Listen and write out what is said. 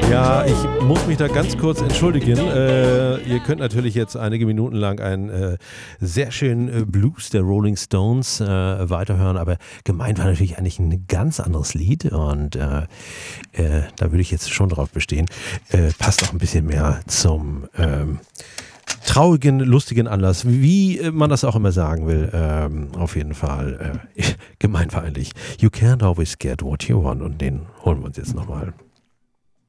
Ja, ich muss mich da ganz kurz entschuldigen. Ihr könnt natürlich jetzt einige Minuten lang einen sehr schönen Blues der Rolling Stones weiterhören, aber gemeint war natürlich eigentlich ein ganz anderes Lied und da würde ich jetzt schon drauf bestehen. Passt auch ein bisschen mehr zum traurigen, lustigen Anlass, wie man das auch immer sagen will. Auf jeden Fall gemeint war eigentlich You can't always get what you want und den holen wir uns jetzt nochmal.